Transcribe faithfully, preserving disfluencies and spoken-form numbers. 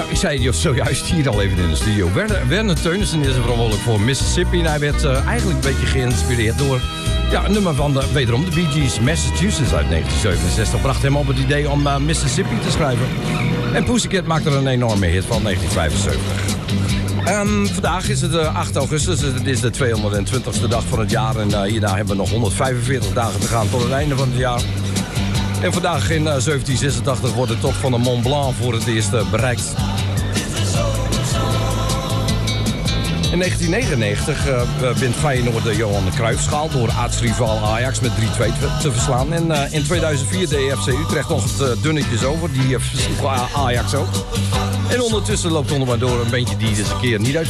Ja, ik zei het zojuist hier al even in de studio. Werner, Werner Teunissen is er verantwoordelijk voor Mississippi. En hij werd uh, eigenlijk een beetje geïnspireerd door ja, een nummer van de, wederom de Bee Gees, Massachusetts uit negentien zevenenzestig. Bracht hem op het idee om uh, Mississippi te schrijven. En Pussycat maakte er een enorme hit van negentien vijfenzeventig. Um, vandaag is het uh, acht augustus, het is de tweehonderdtwintigste dag van het jaar. En uh, hierna hebben we nog honderdvijfenveertig dagen te gaan tot het einde van het jaar. En vandaag in uh, zeventien zesentachtig wordt de top van de Mont Blanc voor het eerst uh, bereikt. In negentien negenennegentig uh, wint Feyenoord de Johan Cruijffschaal door aartsrivaal Ajax met drie twee te verslaan. En uh, in tweeduizend vier deed F C Utrecht nog het uh, dunnetjes over, die uh, versloeg Ajax ook. En ondertussen loopt onder maar door een bandje die dus een keer niet uit